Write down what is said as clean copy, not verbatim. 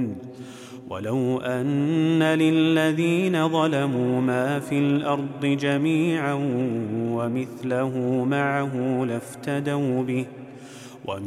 ولو أن للذين ظلموا ما في الأرض جميعا ومثله معه لافتدوا به